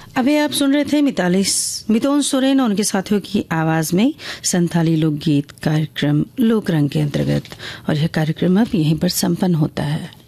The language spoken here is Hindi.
अभी आप सुन रहे थे मितोन सोरेन और उनके साथियों की आवाज में संथाली लोकगीत कार्यक्रम लोक रंग के अंतर्गत, और यह कार्यक्रम अब यहीं पर संपन्न होता है।